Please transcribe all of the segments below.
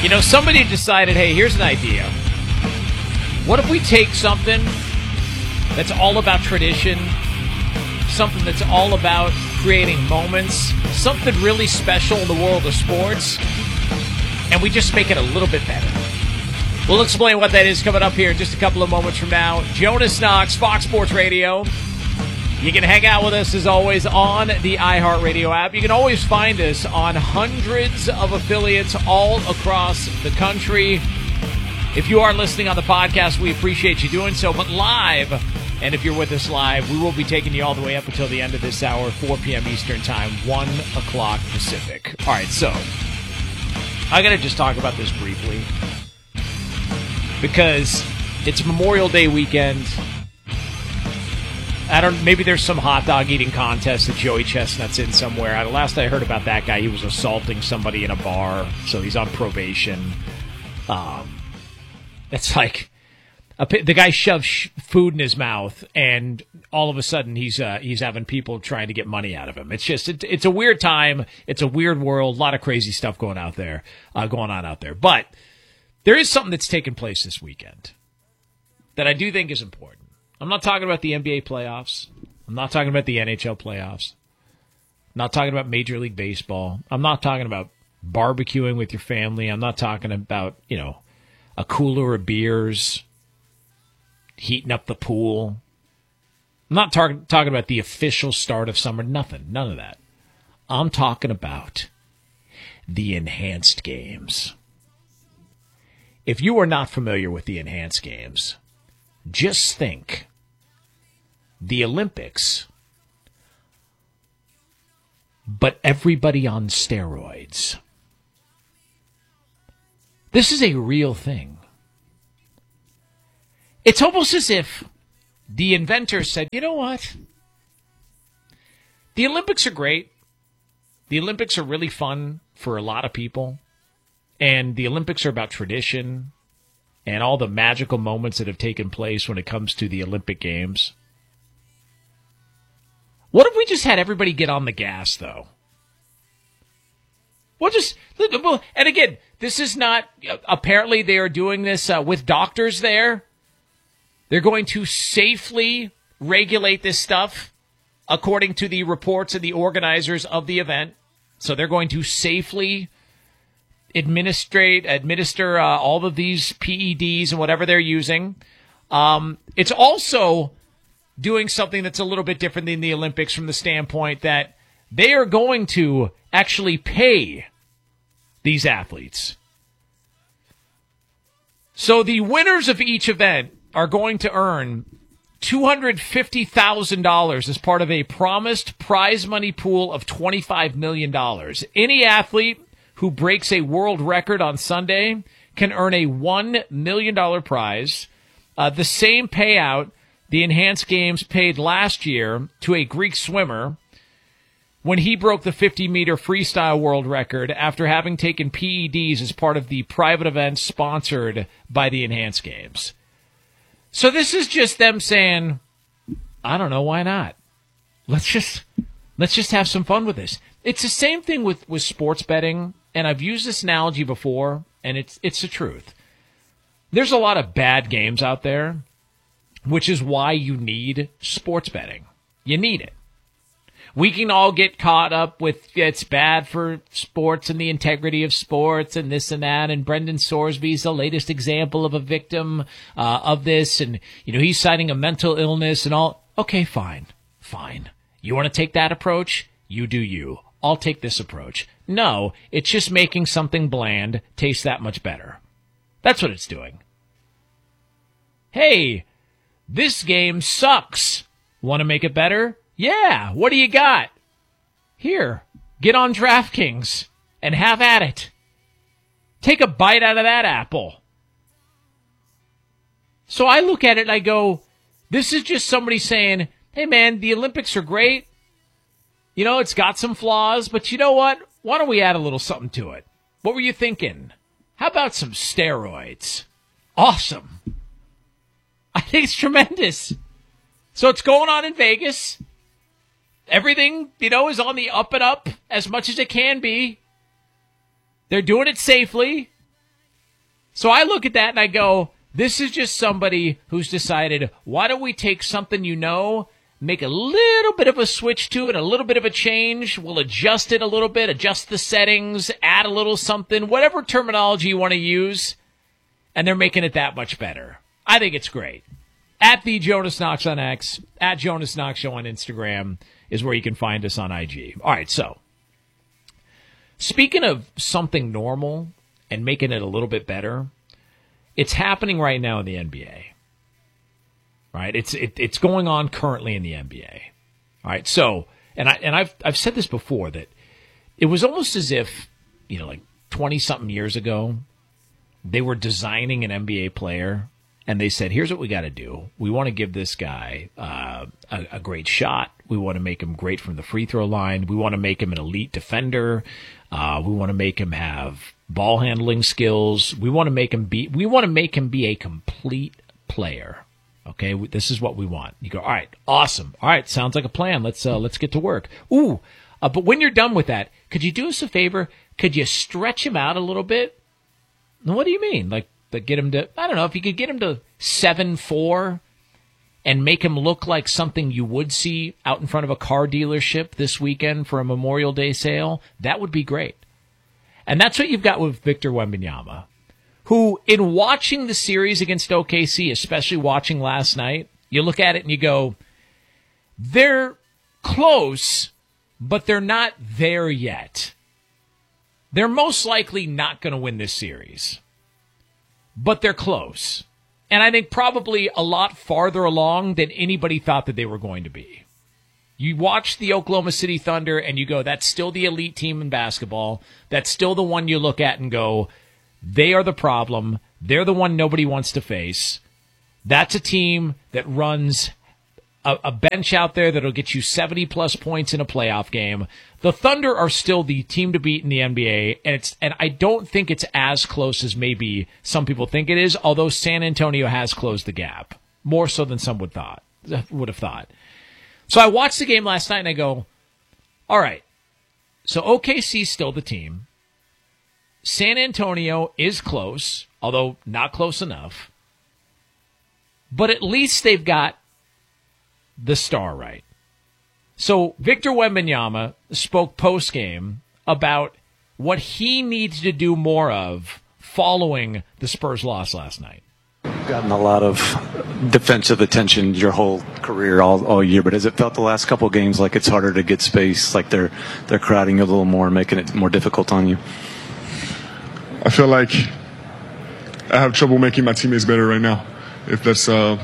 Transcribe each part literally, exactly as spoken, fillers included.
You know, somebody decided, hey, here's an idea. What if we take something that's all about tradition, something that's all about creating moments, something really special in the world of sports, and we just make it a little bit better? We'll explain what that is coming up here in just a couple of moments from now. Jonas Knox, Fox Sports Radio. You can hang out with us, as always, on the iHeartRadio app. You can always find us on hundreds of affiliates all across the country. If you are listening on the podcast, we appreciate you doing so. But live, and if you're with us live, we will be taking you all the way up until the end of this hour, four p.m. Eastern Time, one o'clock Pacific. All right, so I got to just talk about this briefly because it's Memorial Day weekend. I don't. Maybe there's some hot dog eating contest that Joey Chestnut's in somewhere. Last I heard about that guy, he was assaulting somebody in a bar, so he's on probation. Um, it's like a, the guy shoves sh- food in his mouth, and all of a sudden he's uh, he's having people trying to get money out of him. It's just it, it's a weird time. It's a weird world. A lot of crazy stuff going out there, uh, going on out there. But there is something that's taken place this weekend that I do think is important. I'm not talking about the N B A playoffs. I'm not talking about the N H L playoffs. I'm not talking about Major League Baseball. I'm not talking about barbecuing with your family. I'm not talking about, you know, a cooler of beers, heating up the pool. I'm not tar- talking about the official start of summer. Nothing. None of that. I'm talking about the enhanced games. If you are not familiar with the enhanced games, just think the Olympics, but everybody on steroids. This is a real thing. It's almost as if the inventors said, you know what? The Olympics are great. The Olympics are really fun for a lot of people. And the Olympics are about tradition and all the magical moments that have taken place when it comes to the Olympic Games. What if we just had everybody get on the gas, though? We'll just, and again, this is not, apparently they are doing this uh, with doctors there. They're going to safely regulate this stuff, according to the reports of the organizers of the event. So they're going to safely administrate, administer uh, all of these P E Ds and whatever they're using. Um, it's also doing something that's a little bit different than the Olympics from the standpoint that they are going to actually pay these athletes. So the winners of each event are going to earn two hundred fifty thousand dollars as part of a promised prize money pool of twenty-five million dollars. Any athlete who breaks a world record on Sunday can earn a one million dollars prize. Uh, the same payout the Enhanced Games paid last year to a Greek swimmer when he broke the fifty-meter freestyle world record after having taken P E Ds as part of the private event sponsored by the Enhanced Games. So this is just them saying, I don't know, why not? Let's just let's just have some fun with this. It's the same thing with, with sports betting, and I've used this analogy before, and it's it's the truth. There's a lot of bad games out there, which is why you need sports betting. You need it. We can all get caught up with it's bad for sports and the integrity of sports and this and that. And Brendan Sorsby's the latest example of a victim uh, of this. And, you know, he's citing a mental illness and all. Okay, fine, fine. You want to take that approach? You do you. I'll take this approach. No, it's just making something bland taste that much better. That's what it's doing. Hey, this game sucks. Want to make it better? Yeah, what do you got? Here, get on DraftKings and have at it. Take a bite out of that apple. So I look at it and I go, this is just somebody saying, hey man, the Olympics are great. You know, it's got some flaws, but you know what? Why don't we add a little something to it? What were you thinking? How about some steroids? Awesome. I think it's tremendous. So it's going on in Vegas. Everything, you know, is on the up and up as much as it can be. They're doing it safely. So I look at that and I go, this is just somebody who's decided, why don't we take something you know, make a little bit of a switch to it, a little bit of a change. We'll adjust it a little bit, adjust the settings, add a little something, whatever terminology you want to use, and they're making it that much better. I think it's great. At the Jonas Knox on X, at Jonas Knox Show on Instagram is where you can find us on I G. All right, so speaking of something normal and making it a little bit better, it's happening right now in the N B A. Right? It's it, it's going on currently in the N B A. All right, so and I and I've I've said this before that it was almost as if, you know, like twenty something years ago, they were designing an N B A player and they said, here's what we got to do. We want to give this guy uh, a, a great shot. We want to make him great from the free throw line. We want to make him an elite defender. Uh, we want to make him have ball handling skills. We want to make him be. We want to make him be a complete player. Okay, this is what we want. You go, all right, awesome. All right, sounds like a plan. Let's uh, let's get to work. Ooh, uh, but when you're done with that, could you do us a favor? Could you stretch him out a little bit? What do you mean? Like, like get him to, I don't know, if you could get him to seven four and make him look like something you would see out in front of a car dealership this weekend for a Memorial Day sale, that would be great. And that's what you've got with Victor Wembanyama, who, in watching the series against O K C, especially watching last night, you look at it and you go, they're close, but they're not there yet. They're most likely not going to win this series, but they're close. And I think probably a lot farther along than anybody thought that they were going to be. You watch the Oklahoma City Thunder and you go, that's still the elite team in basketball. That's still the one you look at and go, they are the problem. They're the one nobody wants to face. That's a team that runs a, a bench out there that'll get you seventy plus points in a playoff game. The Thunder are still the team to beat in the N B A, and it's and I don't think it's as close as maybe some people think it is, although San Antonio has closed the gap, more so than some would thought would have thought. So I watched the game last night and I go, all right, so O K C's still the team. San Antonio is close, although not close enough. But at least they've got the star right. So Victor Wembanyama spoke post-game about what he needs to do more of following the Spurs loss last night. You've gotten a lot of defensive attention your whole career, all, all year, but has it felt the last couple of games like it's harder to get space, like they're they're crowding you a little more, making it more difficult on you? I feel like I have trouble making my teammates better right now. If that's uh,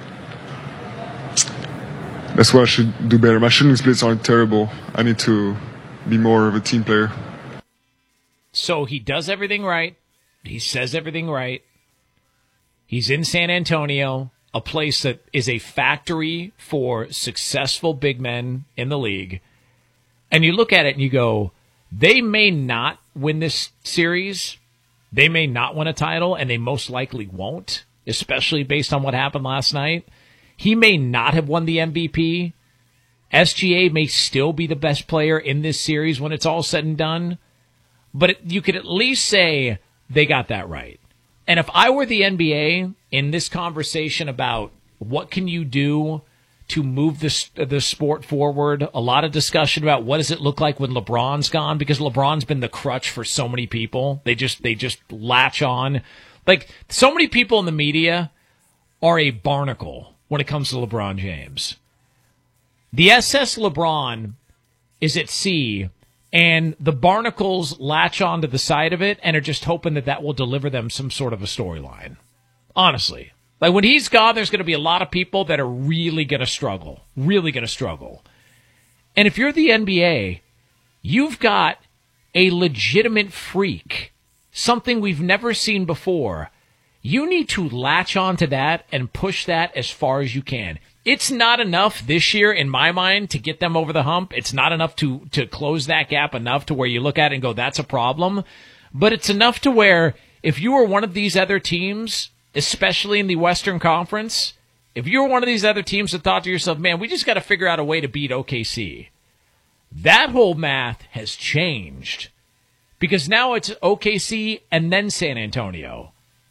that's what I should do better. My shooting splits aren't terrible. I need to be more of a team player. So he does everything right. He says everything right. He's in San Antonio, a place that is a factory for successful big men in the league. And you look at it and you go, they may not win this series. They may not win a title, and they most likely won't, especially based on what happened last night. He may not have won the M V P. S G A may still be the best player in this series when it's all said and done. But it, you could at least say they got that right. And if I were the N B A in this conversation about what can you do to move this the sport forward, a lot of discussion about what does it look like when LeBron's gone, because LeBron's been the crutch for so many people. They just they just latch on. Like, so many people in the media are a barnacle when it comes to LeBron James. The S S LeBron is at sea, and the barnacles latch onto the side of it and are just hoping that that will deliver them some sort of a storyline. Honestly. Like, when he's gone, there's going to be a lot of people that are really going to struggle. Really going to struggle. And if you're the N B A, you've got a legitimate freak, something we've never seen before. You need to latch onto that and push that as far as you can. It's not enough this year, in my mind, to get them over the hump. It's not enough to, to close that gap enough to where you look at it and go, that's a problem. But it's enough to where if you were one of these other teams, especially in the Western Conference, if you were one of these other teams that thought to yourself, man, we just got to figure out a way to beat O K C, that whole math has changed. Because now it's O K C and then San Antonio.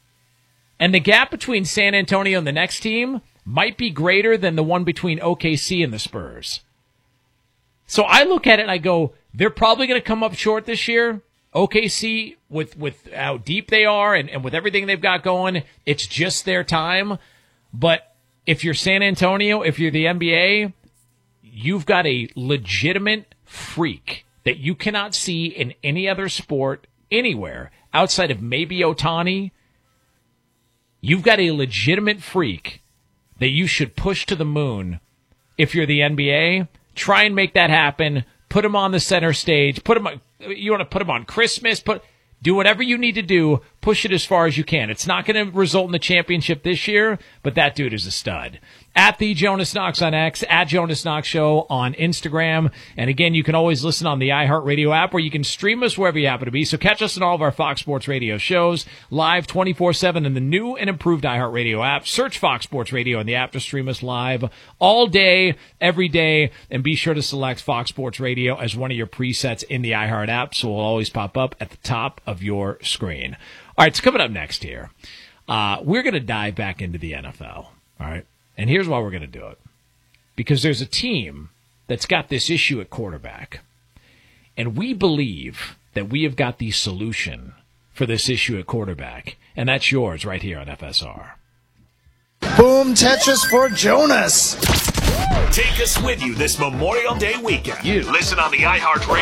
And the gap between San Antonio and the next team might be greater than the one between O K C and the Spurs. So I look at it and I go, they're probably going to come up short this year. O K C, with, with how deep they are and, and with everything they've got going, it's just their time. But if you're San Antonio, if you're the N B A, you've got a legitimate freak that you cannot see in any other sport anywhere outside of maybe Ohtani. You've got a legitimate freak that you should push to the moon if you're the N B A. Try and make that happen. Put him on the center stage. Put him on, you want to put him on Christmas. Put do whatever you need to do. Push it as far as you can. It's not going to result in the championship this year, but that dude is a stud. At the Jonas Knox on X, at Jonas Knox Show on Instagram. And again, you can always listen on the iHeartRadio app, where you can stream us wherever you happen to be. So catch us in all of our Fox Sports Radio shows live twenty-four seven in the new and improved iHeartRadio app. Search Fox Sports Radio in the app to stream us live all day, every day. And be sure to select Fox Sports Radio as one of your presets in the iHeart app, so it'll always pop up at the top of your screen. All right, so coming up next here, uh, we're going to dive back into the N F L. All right. And here's why we're going to do it. Because there's a team that's got this issue at quarterback. And we believe that we have got the solution for this issue at quarterback. And that's yours right here on F S R. Boom Tetris for Jonas. Take us with you this Memorial Day weekend. You. Listen on the iHeartRadio